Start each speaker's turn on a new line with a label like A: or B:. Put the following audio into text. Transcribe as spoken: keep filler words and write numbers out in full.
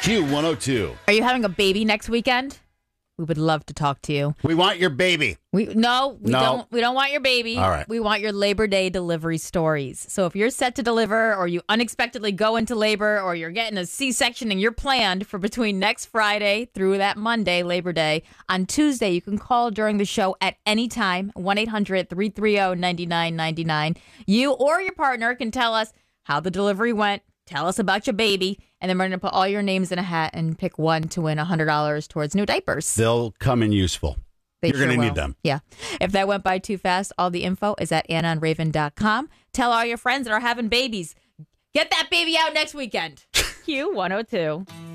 A: Q one oh two.
B: Are you having a baby next weekend? We would love to talk to you.
A: We want your baby.
B: We no, we
A: No.
B: don't. We don't want your baby.
A: All right.
B: We want your Labor Day delivery stories. So if you're set to deliver, or you unexpectedly go into labor, or you're getting a C-section and you're planned for between next Friday through that Monday, Labor Day, on Tuesday, you can call during the show at any time, one eight hundred three three zero nine nine nine nine. You or your partner can tell us how the delivery went. Tell us about your baby, and then we're going to put all your names in a hat and pick one to win one hundred dollars towards new diapers.
A: They'll come in useful.
B: They
A: You're
B: sure
A: going to
B: will.
A: need them.
B: Yeah. If that went by too fast, all the info is at anna and raven dot com. Tell all your friends that are having babies. Get that baby out next weekend. Q one oh two.